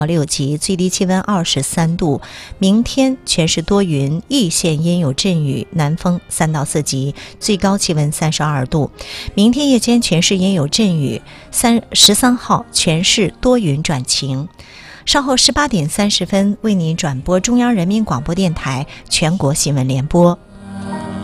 6级，最低气温23度。明天全市多云，易县阴有阵雨，南风3到4级，最高气温32度。明天夜间全市阴有阵雨，13号全市多云转晴。稍后18点30分为您转播中央人民广播电台全国新闻联播。